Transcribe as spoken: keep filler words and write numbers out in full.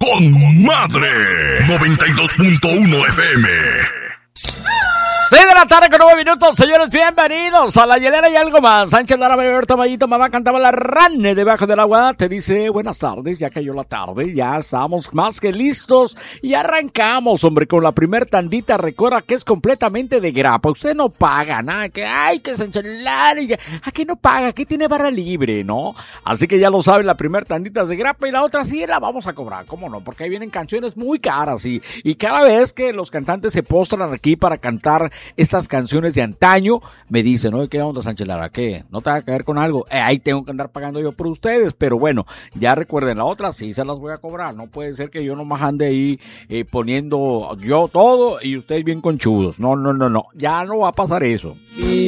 con madre. noventa y dos punto uno F M. seis de la tarde con nueve minutos, señores, bienvenidos a La Hielera y algo más. Sánchez Lara, Berta Mayito, mamá cantaba la rane debajo del agua. Te dice buenas tardes, ya cayó la tarde, ya estamos más que listos y arrancamos, hombre, con la primer tandita. Recuerda que es completamente de grapa, usted no paga nada, que ay, que Sánchez Lara, aquí no paga, aquí tiene barra libre, ¿no? Así que ya lo saben, la primer tandita es de grapa y la otra sí la vamos a cobrar, ¿cómo no? Porque ahí vienen canciones muy caras y, y cada vez que los cantantes se postran aquí para cantar estas canciones de antaño, me dicen, ¿no? ¿Qué onda, Sánchez Lara? ¿Qué? ¿No te va a caer con algo? Eh, ahí tengo que andar pagando yo por ustedes, pero bueno, ya recuerden, la otra sí se las voy a cobrar, no puede ser que yo nomás ande ahí eh, poniendo yo todo y ustedes bien conchudos, no, no, no, no, ya no va a pasar eso.